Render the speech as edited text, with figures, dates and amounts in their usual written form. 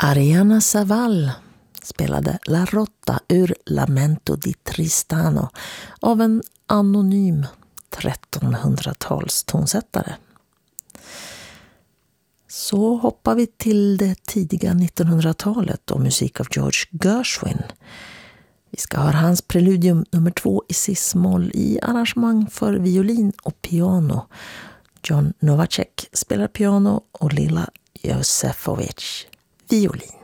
Ariana Zaval spelade La Rotta ur Lamento di Tristano av en anonym 1300-tals tonsättare. Så hoppar vi till det tidiga 1900-talet och musik av George Gershwin. Vi ska höra hans preludium nummer 2 i cis-moll i arrangemang för violin och piano. John Novacek spelar piano och Lila Josefovic violin.